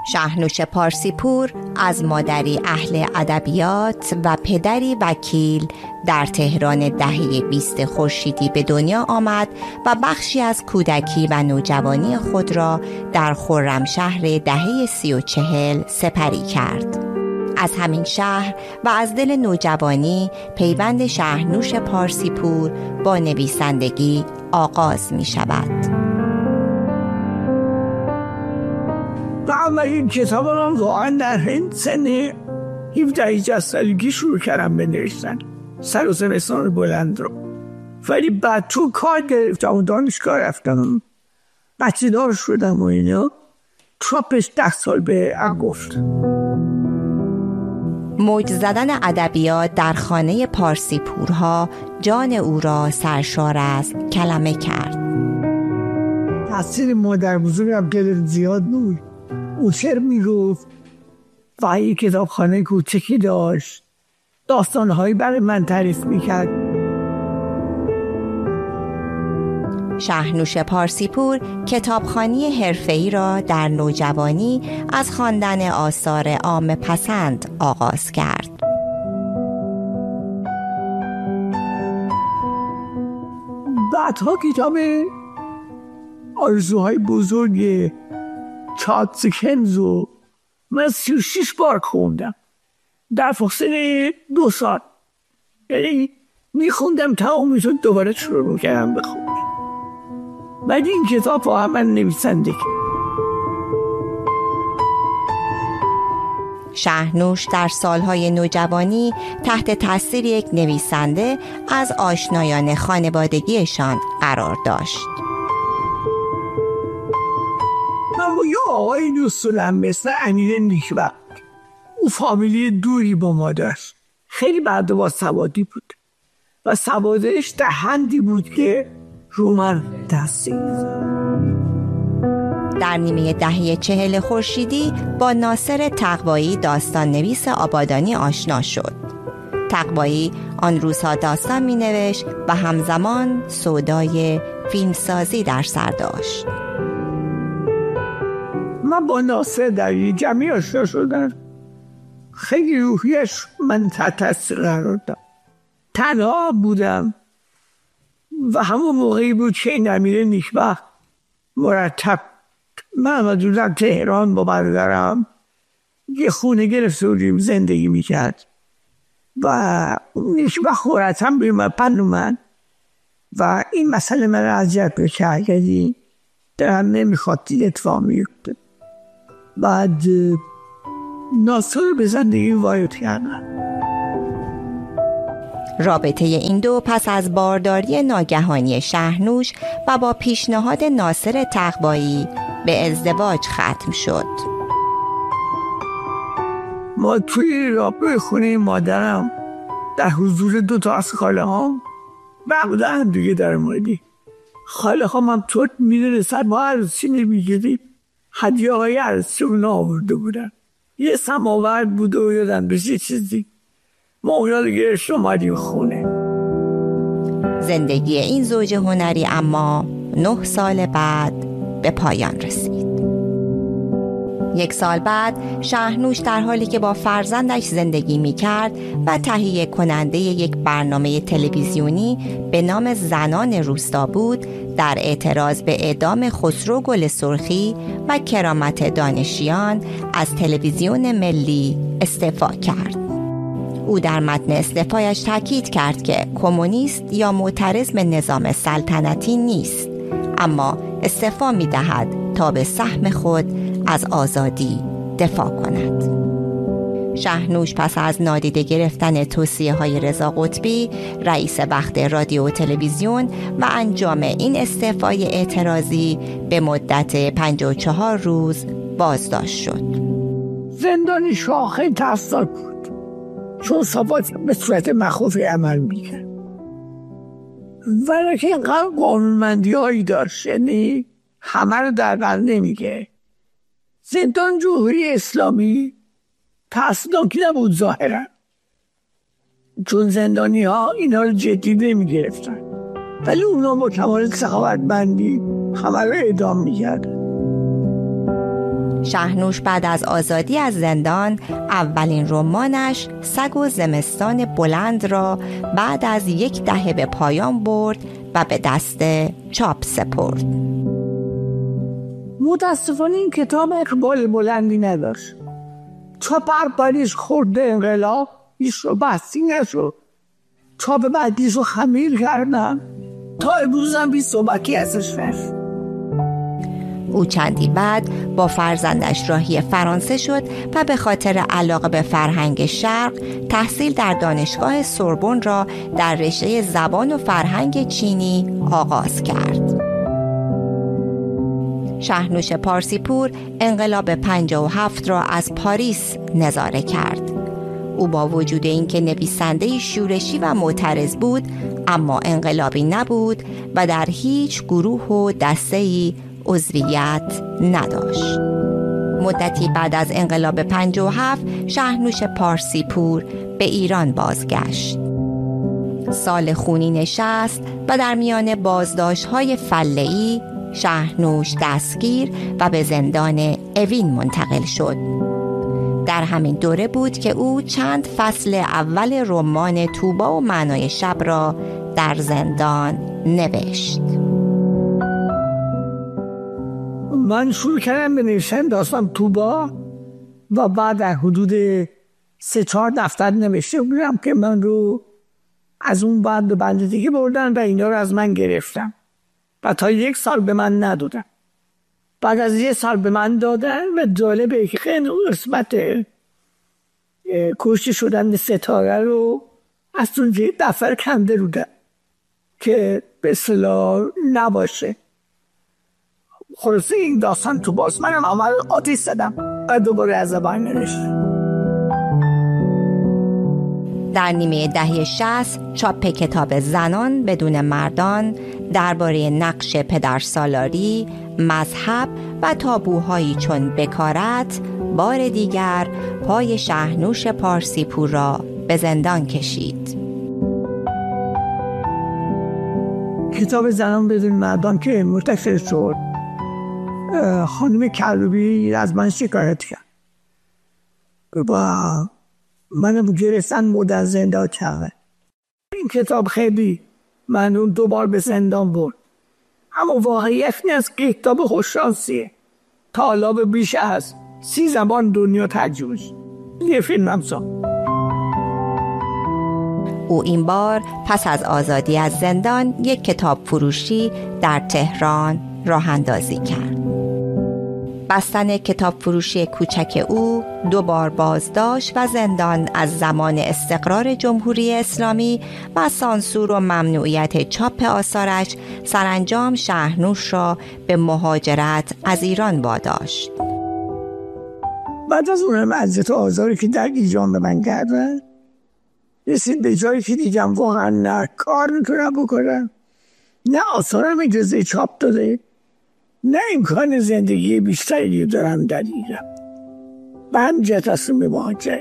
شهنوش پارسیپور از مادری اهل ادبیات و پدری وکیل در تهران دهه 20 خورشیدی به دنیا آمد و بخشی از کودکی و نوجوانی خود را در خرمشهر دهه 30 و 40 سپری کرد. از همین شهر و از دل نوجوانی پیوند شهنوش پارسیپور با نویسندگی آغاز می شود. و اولین کتابم واقعا در این سن 17 سالگی شروع کردم به نوشتن، سر و زمستان بلند رو. ولی بعد تو کار گرفتم و دانشگاه رفتم، بچه دار شدم و اینا، چاپش 10 سال به عقب گفت. موج زدن ادبیات در خانه پارسیپورها جان او را سرشار از کلمه کرد. تاثیر مادر بزرگم خیلی زیاد بود. او شعر میگفت و یک کتابخانه کوچکی داشت، داستانهایی برای من تعریف میکرد. شهنوش پارسیپور کتابخوانی حرفه‌ای را در نوجوانی از خواندن آثار عامه پسند آغاز کرد. بعدها کتاب آرزوهای بزرگ چارلز دیکنز رو من 36 بار خوندم در فاصله 2 سال. یعنی میخوندم تمام میشد دوباره شروع میکردم بخونم. بعد این کتاب واقعا من نویسنده کرد. شهنوش در سالهای نوجوانی تحت تاثیر یک نویسنده از آشنایان خانوادگیشان قرار داشت. من با یه آقای دوستولم مثل امیر نیکبخت، او فامیلی دوری با ما داشت، خیلی بعد با سوادی بود و سوادش در حدی بود که رو من تاثیر. در نیمه دهه 40 خورشیدی با ناصر تقوایی داستان نویس آبادانی آشنا شد. تقوایی آن روزها داستان می نوشت و همزمان سودای فیلمسازی در سر داشت. من با ناصر در یه جمعی آشنا شدم، خیلی روحیش من تحت تاثیر قرار داد. تنها بودم و همون موقعی بود که این امیر نیکبخت مرتب من و دوزم تهران با برادرم یه خونه گرفته بودیم زندگی میکرد و نیکبخت مرتب بیرون پند من و این مسئله من را اذیت میکرد، دارم نمیخواد اتفاق میفته. بعد ناصر به زندگی وارد کردم. رابطه این دو پس از بارداری ناگهانی شهنوش و با پیشنهاد ناصر تقوایی به ازدواج ختم شد. ما توی رابطه خونه مادرم در حضور 2 از خاله هام معمولا هم دیگه در موردی خاله هام هم طور میدونستن ما عروسی نمیگیریم، هدیه های عروسی اونا آورده بودن، یه سماورد بود و یادن بشه چیزی، ما اونا دیگه اومدیم خونه. زندگی این زوج هنری اما 9 سال بعد به پایان رسید. 1 سال بعد شهنوش در حالی که با فرزندش زندگی می کرد و تهیه کننده یک برنامه تلویزیونی به نام زنان روستا بود، در اعتراض به اعدام خسرو گل سرخی و کرامت دانشیان از تلویزیون ملی استعفا کرد. او در متن استعفایش تاکید کرد که کمونیست یا معترض به نظام سلطنتی نیست، اما استعفا می دهد تا به سهم خود از آزادی دفاع کند. شهنوش پس از نادیده گرفتن توصیه‌های رضا قطبی رئیس وقت رادیو و تلویزیون و انجام این استعفای اعتراضی به مدت 54 روز بازداشت شد. زندانی شاخه ترسناک بود، چون ثبات به صورت مخوفی عمل میکرد، ولی که اینقدر قانونمندی هایی داشت، یعنی همه رو در بر نمیگه. زندان جمهوری اسلامی ترسناکی نبود ظاهرا، چون زندانی ها اینا رو جدی نمیگرفتن، ولی اونا با کمال سخاوتمندی همه رو اعدام میکردن. شهنوش بعد از آزادی از زندان اولین رمانش سگ و زمستان بلند را بعد از 1 دهه به پایان برد و به دست چاپ سپرد. متاسفانه این کتاب اقبال بلندی نداشت. چاپ اولیش خورده انقلاب، ایش رو بستی نشد. چاپ بعدیش رو خمیر کردن تا امروز هم بی صحبتی ازش هست. او چندی بعد با فرزندش راهی فرانسه شد و به خاطر علاقه به فرهنگ شرق تحصیل در دانشگاه سوربن را در رشته زبان و فرهنگ چینی آغاز کرد. شهنوش پارسیپور انقلاب 57 را از پاریس نظاره کرد. او با وجود اینکه نویسنده شورشی و معترض بود، اما انقلابی نبود و در هیچ گروه و دسته‌ای عضویت نداشت. مدتی بعد از انقلاب 57 شهنوش پارسیپور به ایران بازگشت. سال خونین 60 و در میان بازداشت‌های فله‌ای شهنوش دستگیر و به زندان اوین منتقل شد. در همین دوره بود که او چند فصل اول رمان توبا و معنای شب را در زندان نوشت. من شروع کردم به نوشتن داستان توبا و بعد در حدود 3-4 دفتر نوشته بودم که من رو از اون بعد به بند دیگه بردن و اینا رو از من گرفتم و تا 1 سال به من ندادن. بعد از 1 سال به من دادن و جالبه که خیلی قسمت کشته شدن ستاره رو از اون دفتر کنده رو دن که به اصطلاح نباشه. خلاصه این داستان تو باز منم عمل آتیش زدم و دوباره از زبان نوشتم. در نیمه دهه 60 چاپ کتاب زنان بدون مردان درباره نقش پدرسالاری، مذهب و تابوهایی چون بکارت بار دیگر پای شهنوش پارسیپور را به زندان کشید. کتاب زنان بدون مردان که منتشر شد، خانم کروبی از من شکایت کرد و منو گرفتن مدت زندان کرد. این کتاب خیلی من اون 2 بار به زندان برد، اما واقعیت نیست که کتاب خوششانسیه. تا حالا به بیش از 30 زبان دنیا ترجمه شد. یه فیلم هم ساخت. او این بار پس از آزادی از زندان یک کتاب فروشی در تهران راه اندازی کرد. بستن کتاب فروشی کوچک او 2 بار بازداشت و زندان از زمان استقرار جمهوری اسلامی و سانسور و ممنوعیت چاپ آثارش سرانجام شهنوش را به مهاجرت از ایران واداشت. بعد از اونم اذیت و آزاری که در ایران به من کردن، رسید به جایی که دیدم واقعا نه کار میتونم بکنم، نه آثارم اجازه چاپ داده، نه امکان زندگی بیشتری دارم در ایران. من تصمیم به مهاجرت.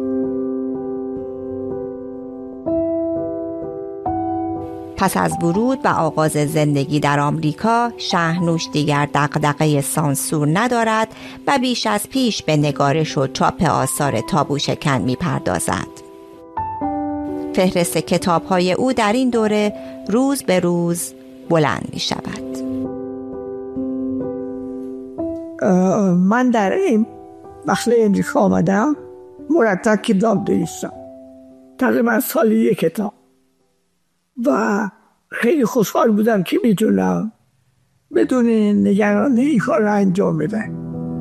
پس از ورود و آغاز زندگی در آمریکا، شهنوش دیگر دغدغه سانسور ندارد و بیش از پیش به نگارش و چاپ آثار تابو شکن می‌پردازد. فهرست کتاب‌های او در این دوره روز به روز بلند می‌شود. من در این وقت امریکا آمدم مرتب کتاب نوشتم، تقریبا سالی 1 کتاب و خیلی خوشحال بودم که میتونم بدون نگرانی این کار را انجام بدم.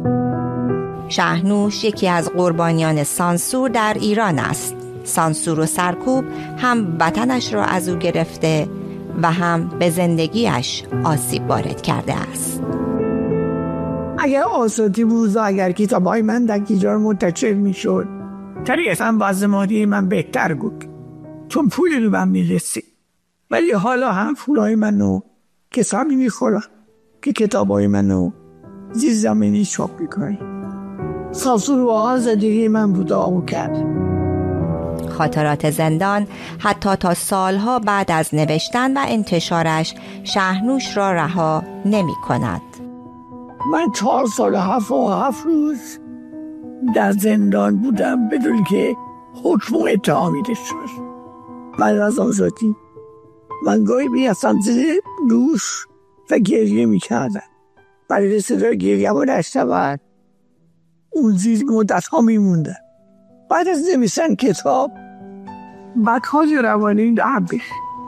شهنوش یکی از قربانیان سانسور در ایران است. سانسور و سرکوب هم وطنش را از او گرفته و هم به زندگیش آسیب وارد کرده است. اگر آزادی بود و اگر کتاب‌های من در ایران منتشر میشد، طبیعتاً وضع مادی من بهتر بود، چون پولی رو من میرسید. ولی حالا هم پولای منو کسانی میخورن که کتابای منو زیر زمینی چاپ میکنن. سانسور واقعا زندگی من بود آمو کرد. خاطرات زندان حتی تا سالها بعد از نوشتن و انتشارش شهنوش را رها نمی کند. من 4 سال و 7 روز در زندان بودم بدون که حکم و اتهامی داشته باشم. بعد از آزادی من گاهی میرفتم زیر دوش و گریه میکردم. برای صدای گریه ما نشنود اون زیر مدت ها میموندن. بعد از نویسن کتاب بدخواهی روانی عبیش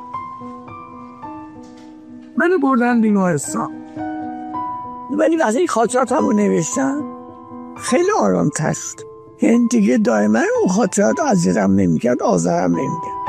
منو بردن بیمارستان، ولی وقتی این خاطرات هم رو نوشتم خیلی آرام تشت. یعنی دیگه دائما اون خاطرات اذیتم نمیکرد، آزارم نمیکرد.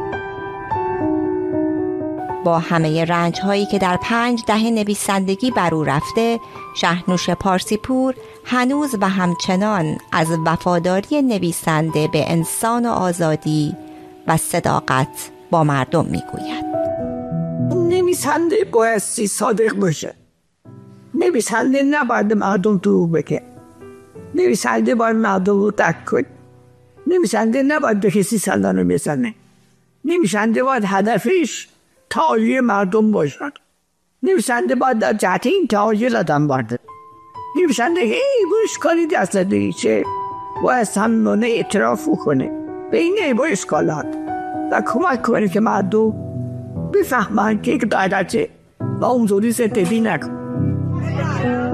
با همه رنج هایی که در 5 دهه نویسندگی بر او رفته، شهنوش پارسیپور هنوز و همچنان از وفاداری نویسنده به انسان و آزادی و صداقت با مردم میگوید. نویسنده بایستی صادق باشه. نویسنده نباید مردم دروغ بگه. نویسنده باید مردم رو درک کنه. نویسنده نباید به کسی سلام بزنه. نویسنده باید هدفش تعالی مردم باشد. نویسنده باید در جهت این تعالی آدم برده. نویسنده بوش کاری دست ندهیشه باید همونه اعتراف کنه به این با اشکالات و کمک کنه که مردم بفهمن که یک دایرته و اونجوری زندگی نکن.